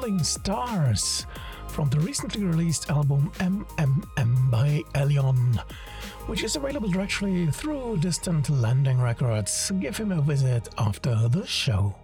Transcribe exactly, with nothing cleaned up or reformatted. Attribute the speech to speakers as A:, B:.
A: Falling Stars from the recently released album M M M by Elion, which is available directly through Distant Landing Records. Give him a visit after the show.